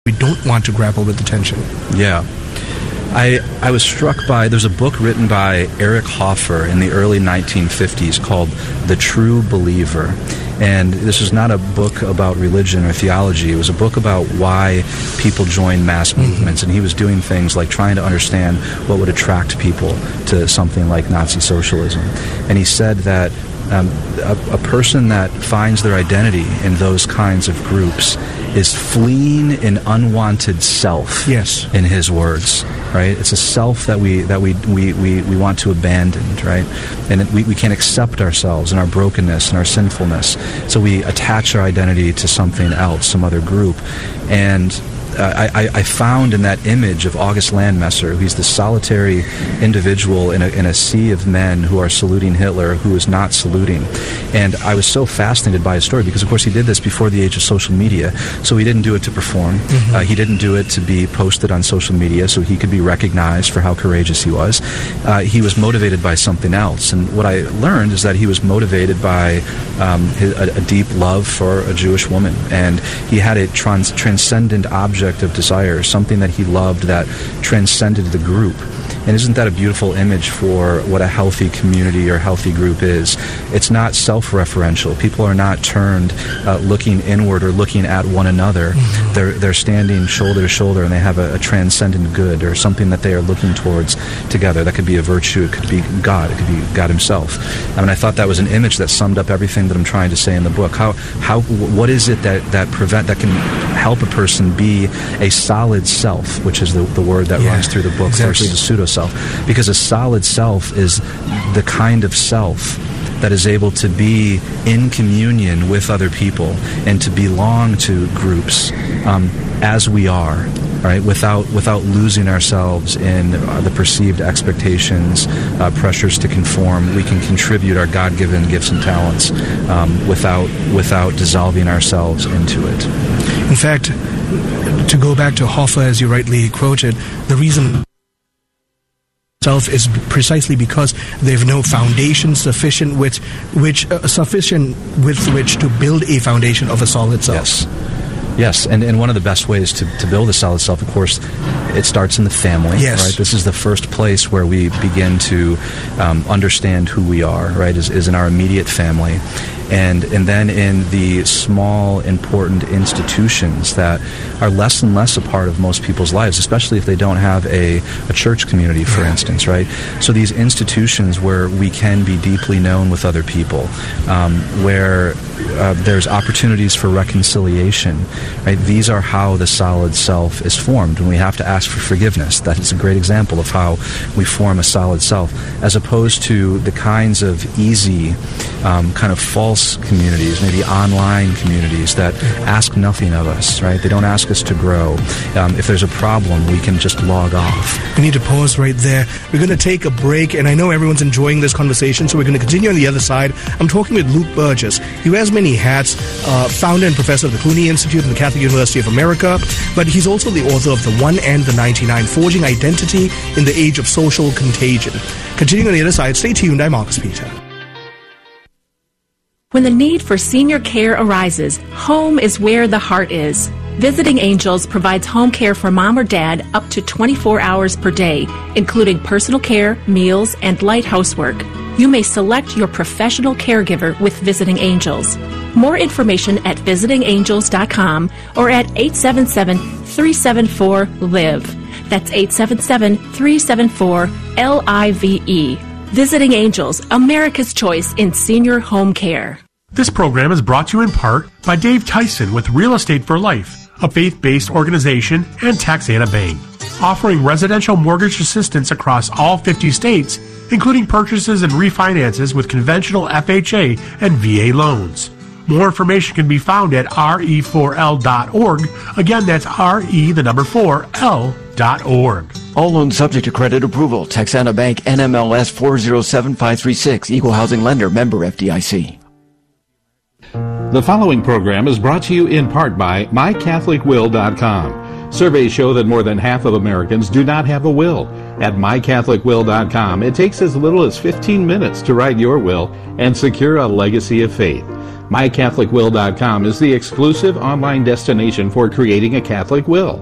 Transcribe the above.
we don't want to grapple with the tension. Yeah. I was struck by, there's a book written by Eric Hoffer in the early 1950s called The True Believer. And this is not a book about religion or theology. It was a book about why people join mass movements. And he was doing things like trying to understand what would attract people to something like Nazi socialism. And he said that a person that finds their identity in those kinds of groups is fleeing an unwanted self. Yes. In his words, right? It's a self that we want to abandon, right? And we can't accept ourselves and our brokenness and our sinfulness. So we attach our identity to something else, some other group. And I found in that image of August Landmesser, who's the solitary individual in a sea of men who are saluting Hitler, who is not saluting. And I was so fascinated by his story because, of course, he did this before the age of social media. So he didn't do it to perform. He didn't do it to be posted on social media so he could be recognized for how courageous he was. He was motivated by something else. And what I learned is that he was motivated by a deep love for a Jewish woman. And he had a transcendent object of desire, something that he loved that transcended the group. And isn't that a beautiful image for what a healthy community or healthy group is? It's not self-referential. People are not turned looking inward or looking at one another. They're standing shoulder to shoulder, and they have a transcendent good or something that they are looking towards together. That could be a virtue. It could be God. It could be God himself. I mean, I thought that was an image that summed up everything that I'm trying to say in the book. What is it that can help a person be a solid self, which is the word that runs through the book versus a pseudo-self? Because a solid self is the kind of self that is able to be in communion with other people and to belong to groups as we are, right? Without losing ourselves in the perceived expectations, pressures to conform. We can contribute our God-given gifts and talents without dissolving ourselves into it. In fact, to go back to Hoffer, as you rightly quoted, the reason self is precisely because they have no foundation sufficient with which to build a foundation of a solid self. Yes, and one of the best ways to build a solid self, of course, it starts in the family. Yes. Right? This is the first place where we begin to understand who we are, right, is in our immediate family. And then in the small, important institutions that are less and less a part of most people's lives, especially if they don't have a church community, for instance, right? So these institutions where we can be deeply known with other people, where there's opportunities for reconciliation, right? These are how the solid self is formed, and we have to ask for forgiveness. That is a great example of how we form a solid self, as opposed to the kinds of easy, kind of false communities, maybe online communities that ask nothing of us, right? They don't ask us to grow. If there's a problem, we can just log off. We need to pause right there. We're going to take a break, and I know everyone's enjoying this conversation, so we're going to continue on the other side. I'm talking with Luke Burgess. He wears many hats, founder and professor of the Clooney Institute and the Catholic University of America, but he's also the author of The One and the 99, Forging Identity in the Age of Social Contagion. Continuing on the other side, stay tuned. I'm Marcus Peter. When the need for senior care arises, home is where the heart is. Visiting Angels provides home care for mom or dad up to 24 hours per day, including personal care, meals, and light housework. You may select your professional caregiver with Visiting Angels. More information at visitingangels.com or at 877-374-LIVE. That's 877-374-LIVE. Visiting Angels, America's choice in senior home care. This program is brought to you in part by Dave Tyson with Real Estate for Life, a faith-based organization, and Taxana Bank, offering residential mortgage assistance across all 50 states, including purchases and refinances with conventional FHA and VA loans. More information can be found at re4l.org. Again, that's re4l.org. All loans subject to credit approval. Texana Bank, NMLS 407536. Equal housing lender. Member FDIC. The following program is brought to you in part by MyCatholicWill.com. Surveys show that more than half of Americans do not have a will. At MyCatholicWill.com, it takes as little as 15 minutes to write your will and secure a legacy of faith. MyCatholicWill.com is the exclusive online destination for creating a Catholic will.